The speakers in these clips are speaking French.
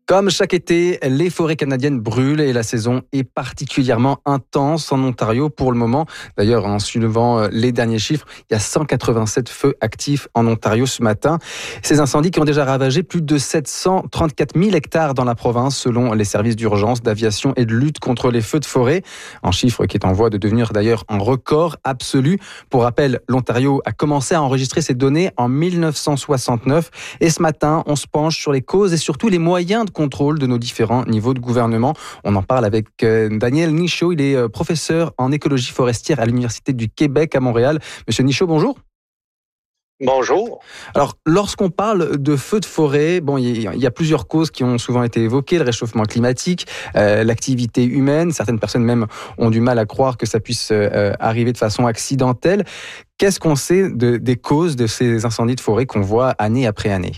Comme chaque été, les forêts canadiennes brûlent et la saison est particulièrement intense en Ontario pour le moment. D'ailleurs, en suivant les derniers chiffres, il y a 187 feux actifs en Ontario ce matin. Ces incendies qui ont déjà ravagé plus de 734 000 hectares dans la province, selon les services d'urgence, d'aviation et de lutte contre les feux de forêt. Un chiffre qui est en voie de devenir d'ailleurs un record absolu. Pour rappel, l'Ontario a commencé à enregistrer ces données en 1969. Et ce matin, on se penche sur les causes et surtout les moyens de contrôle de nos différents niveaux de gouvernement. On en parle avec Daniel Nichaud. Il est professeur en écologie forestière à l'Université du Québec à Montréal. Monsieur Nichaud, bonjour. Bonjour. Alors, lorsqu'on parle de feux de forêt, il y a plusieurs causes qui ont souvent été évoquées, le réchauffement climatique, l'activité humaine. Certaines personnes même ont du mal à croire que ça puisse arriver de façon accidentelle. Qu'est-ce qu'on sait des causes de ces incendies de forêt qu'on voit année après année?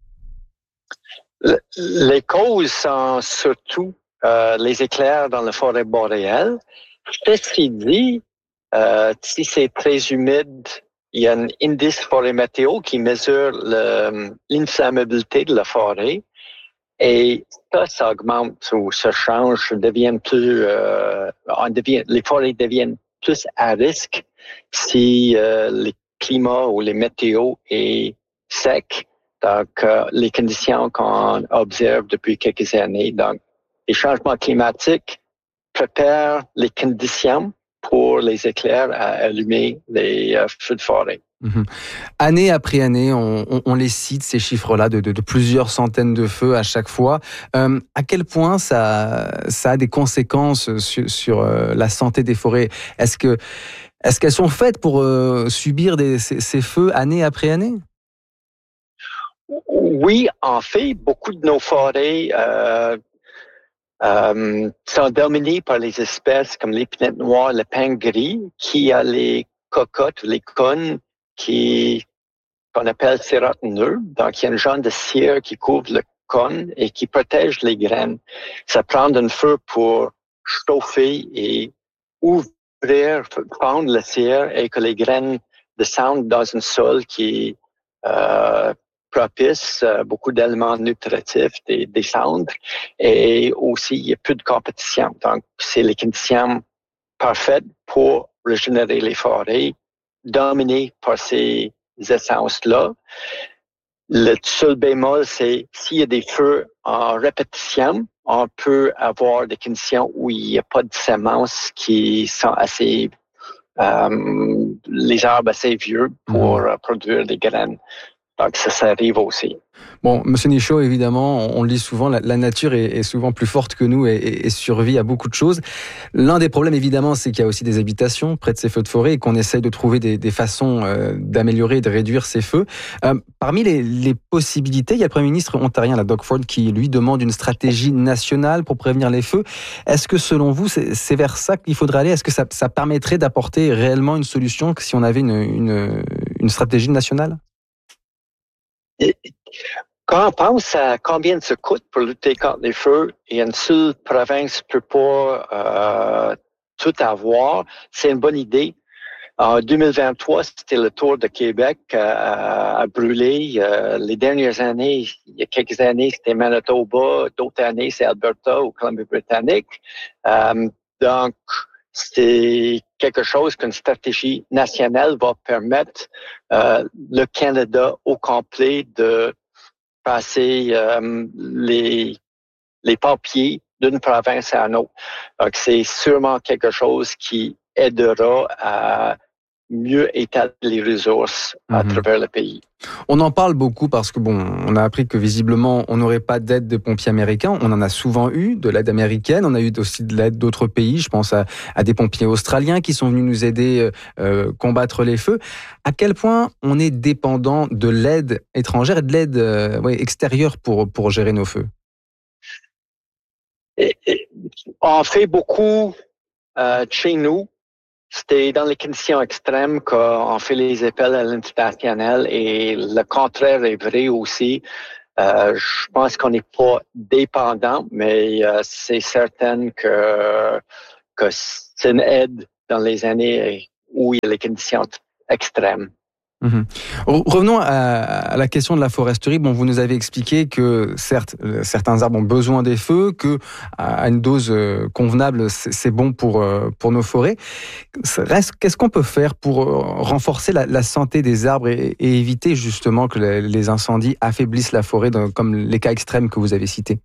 Les causes sont surtout les éclairs dans la forêt boréale. Ceci dit, si c'est très humide, il y a un indice forêt météo qui mesure l'inflammabilité de la forêt et ça augmente ou ça change, devient plus, les forêts deviennent plus à risque si le climat ou les météos est sec. Donc, les conditions qu'on observe depuis quelques années. Donc, les changements climatiques préparent les conditions pour les éclairs à allumer les feux de forêt. Année après année, on les cite, ces chiffres-là, de plusieurs centaines de feux à chaque fois. À quel point ça a des conséquences sur la santé des forêts? Est-ce qu'elles sont faites pour subir ces feux année après année? Oui, en fait, beaucoup de nos forêts sont dominées par les espèces comme l'épinette noire, le pin gris, qui a les cocottes, les cônes qu'on appelle sérotoneux. Donc, il y a une genre de cire qui couvre le cône et qui protège les graines. Ça prend un feu pour chauffer et ouvrir, prendre la cire et que les graines descendent dans un sol qui propice beaucoup d'éléments nutritifs, des cendres, et aussi il y a peu de compétition. Donc, c'est les conditions parfaites pour régénérer les forêts, dominées par ces essences-là. Le seul bémol, c'est s'il y a des feux en répétition, on peut avoir des conditions où il n'y a pas de semences qui sont assez les arbres assez vieux pour produire des graines. Donc, ça arrive aussi. Bon, Monsieur Nichaud, évidemment, on le dit souvent, la nature est souvent plus forte que nous et survit à beaucoup de choses. L'un des problèmes, évidemment, c'est qu'il y a aussi des habitations près de ces feux de forêt et qu'on essaye de trouver des façons d'améliorer et de réduire ces feux. Parmi les possibilités, il y a le Premier ministre ontarien, Doug Ford, qui lui demande une stratégie nationale pour prévenir les feux. Est-ce que, selon vous, c'est vers ça qu'il faudrait aller? Est-ce que ça permettrait d'apporter réellement une solution si on avait une stratégie nationale? Quand on pense à combien ça coûte pour lutter contre les feux, et une seule province ne peut pas tout avoir, c'est une bonne idée. En 2023, c'était le tour de Québec à brûler. Les dernières années, il y a quelques années, c'était Manitoba. D'autres années, c'est Alberta ou Colombie-Britannique. Donc, c'est quelque chose qu'une stratégie nationale va permettre le Canada au complet de passer les papiers d'une province à une autre. Donc, c'est sûrement quelque chose qui aidera à mieux étaler les ressources à travers le pays. On en parle beaucoup parce que, on a appris que visiblement, on n'aurait pas d'aide de pompiers américains. On en a souvent eu, de l'aide américaine. On a eu aussi de l'aide d'autres pays. Je pense à des pompiers australiens qui sont venus nous aider combattre les feux. À quel point on est dépendant de l'aide étrangère et de l'aide extérieure pour gérer nos feux? On fait beaucoup chez nous. C'était dans les conditions extrêmes qu'on fait les appels à l'international et le contraire est vrai aussi. Je pense qu'on n'est pas dépendant, mais c'est certain que c'est une aide dans les années où il y a les conditions extrêmes. Revenons à la question de la foresterie. Bon, vous nous avez expliqué que certes, certains arbres ont besoin des feux, que à une dose convenable, c'est bon pour nos forêts. Qu'est-ce qu'on peut faire pour renforcer la santé des arbres et éviter justement que les incendies affaiblissent la forêt, comme les cas extrêmes que vous avez cités?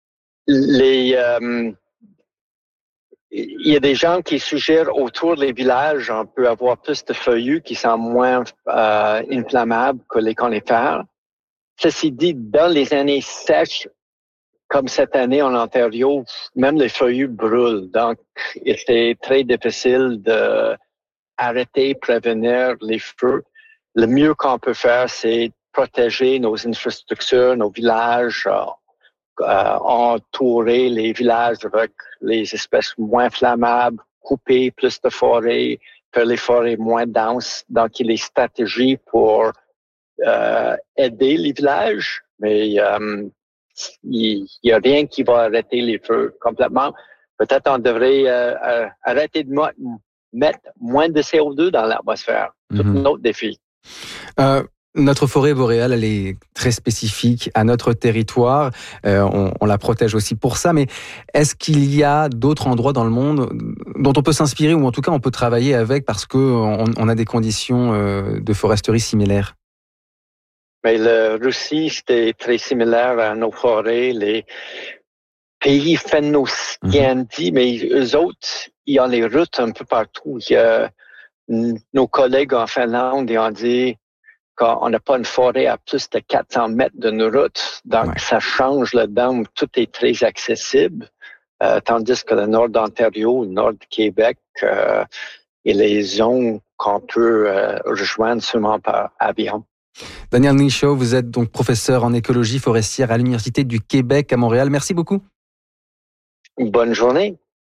Il y a des gens qui suggèrent autour des villages, on peut avoir plus de feuillus qui sont moins inflammables que les conifères. Ceci dit, dans les années sèches, comme cette année en Ontario, même les feuillus brûlent. Donc, c'est très difficile d'arrêter, prévenir les feux. Le mieux qu'on peut faire, c'est protéger nos infrastructures, nos villages, entourer les villages avec les espèces moins flammables, couper plus de forêts, faire les forêts moins denses. Donc, il y a des stratégies pour aider les villages, mais il n'y a rien qui va arrêter les feux complètement. Peut-être on devrait arrêter de mettre moins de CO2 dans l'atmosphère. C'est un autre défi. Notre forêt boréale, elle est très spécifique à notre territoire. On la protège aussi pour ça. Mais est-ce qu'il y a d'autres endroits dans le monde dont on peut s'inspirer ou en tout cas on peut travailler avec parce qu'on a des conditions de foresterie similaires? Mais la Russie, c'était très similaire à nos forêts. Les pays phéno-scandis, mais eux autres, ils ont les routes un peu partout. Il y a nos collègues en Finlande, ils ont dit qu'on n'a pas une forêt à plus de 400 mètres de nos routes. Donc, ça change là-dedans. Tout est très accessible. Tandis que le nord d'Ontario, le nord du Québec, et les zones qu'on peut rejoindre seulement par avion. Daniel Michaud, vous êtes donc professeur en écologie forestière à l'Université du Québec à Montréal. Merci beaucoup. Bonne journée.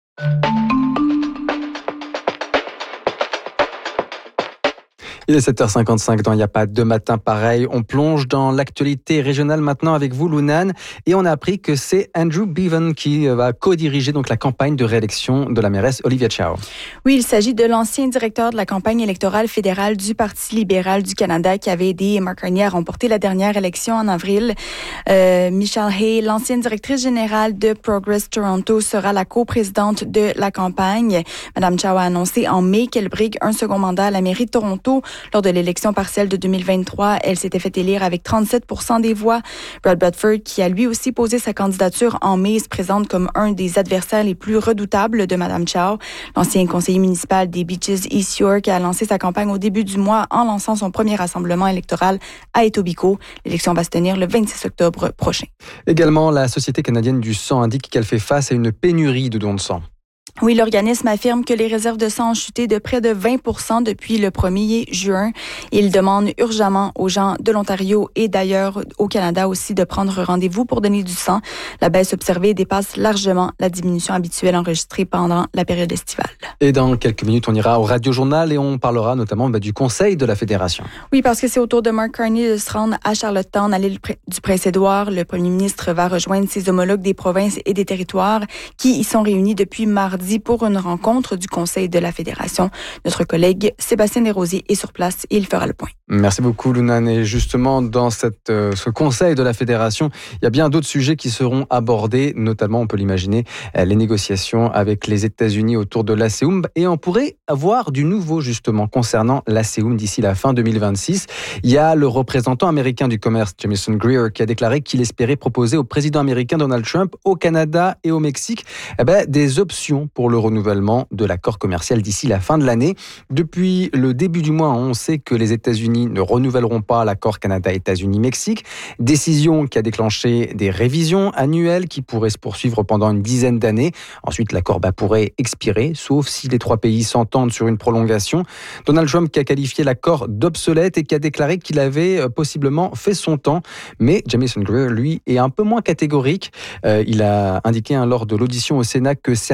Il est 7h55 dans Il n'y a pas de matin pareil. On plonge dans l'actualité régionale maintenant avec vous, Lunane. Et on a appris que c'est Andrew Bevan qui va co-diriger donc la campagne de réélection de la mairesse Olivia Chow. Oui, il s'agit de l'ancien directeur de la campagne électorale fédérale du Parti libéral du Canada qui avait aidé Mark Carney à remporter la dernière élection en avril. Michelle Hay, l'ancienne directrice générale de Progress Toronto, sera la coprésidente de la campagne. Madame Chow a annoncé en mai qu'elle brigue un second mandat à la mairie de Toronto. Lors de l'élection partielle de 2023, elle s'était fait élire avec 37% des voix. Brad Bradford, qui a lui aussi posé sa candidature en mai, se présente comme un des adversaires les plus redoutables de Mme Chow. L'ancien conseiller municipal des Beaches East York a lancé sa campagne au début du mois en lançant son premier rassemblement électoral à Etobicoke. L'élection va se tenir le 26 octobre prochain. Également, la Société canadienne du sang indique qu'elle fait face à une pénurie de dons de sang. Oui, l'organisme affirme que les réserves de sang ont chuté de près de 20% depuis le 1er juin. Il demande urgemment aux gens de l'Ontario et d'ailleurs au Canada aussi de prendre rendez-vous pour donner du sang. La baisse observée dépasse largement la diminution habituelle enregistrée pendant la période estivale. Et dans quelques minutes, on ira au Radio-Journal et on parlera notamment du Conseil de la Fédération. Oui, parce que c'est au tour de Mark Carney de se rendre à Charlottetown, à l'île du Prince-Édouard. Le premier ministre va rejoindre ses homologues des provinces et des territoires qui y sont réunis depuis mardi pour une rencontre du Conseil de la Fédération. Notre collègue Sébastien Desrosiers est sur place et il fera le point. Merci beaucoup, Lunane. Et justement, dans ce Conseil de la Fédération, il y a bien d'autres sujets qui seront abordés, notamment, on peut l'imaginer, les négociations avec les États-Unis autour de l'ASEUM. Et on pourrait avoir du nouveau, justement, concernant l'ASEUM d'ici la fin 2026. Il y a le représentant américain du commerce, Jamieson Greer, qui a déclaré qu'il espérait proposer au président américain Donald Trump, au Canada et au Mexique, des options pour le renouvellement de l'accord commercial d'ici la fin de l'année. Depuis le début du mois, on sait que les États-Unis ne renouvelleront pas l'accord Canada-États-Unis-Mexique. Décision qui a déclenché des révisions annuelles qui pourraient se poursuivre pendant une dizaine d'années. Ensuite, l'accord pourrait expirer, sauf si les trois pays s'entendent sur une prolongation. Donald Trump qui a qualifié l'accord d'obsolète et qui a déclaré qu'il avait possiblement fait son temps. Mais Jamieson Greer, lui, est un peu moins catégorique. Il a indiqué lors de l'audition au Sénat que certains aspects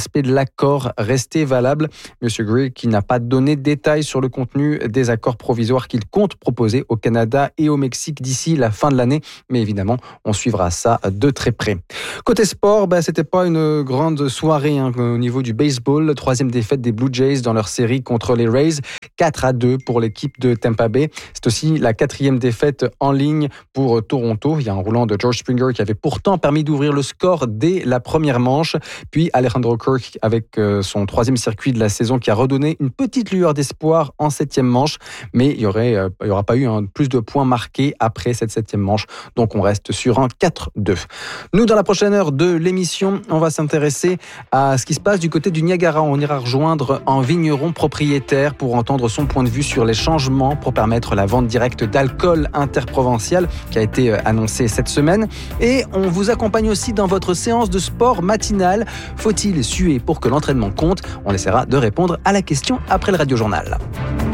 aspects de l'accord restaient valables. Monsieur Greig qui n'a pas donné de détails sur le contenu des accords provisoires qu'il compte proposer au Canada et au Mexique d'ici la fin de l'année. Mais évidemment, on suivra ça de très près. Côté sport, c'était pas une grande soirée au niveau du baseball. 3e défaite des Blue Jays dans leur série contre les Rays. 4-2 pour l'équipe de Tampa Bay. C'est aussi la 4e défaite en ligne pour Toronto. Il y a un roulant de George Springer qui avait pourtant permis d'ouvrir le score dès la première manche. Puis Alejandro Kirk avec son 3e circuit de la saison qui a redonné une petite lueur d'espoir en 7e manche. Mais il y aura pas eu plus de points marqués après cette 7e manche. Donc on reste sur un 4-2. Nous, dans la prochaine heure de l'émission, on va s'intéresser à ce qui se passe du côté du Niagara. On ira rejoindre un vigneron propriétaire pour entendre son point de vue sur les changements pour permettre la vente directe d'alcool interprovincial qui a été annoncé cette semaine. Et on vous accompagne aussi dans votre séance de sport matinale. Faut-il suer pour que l'entraînement compte ? On essaiera de répondre à la question après le Radio-Journal.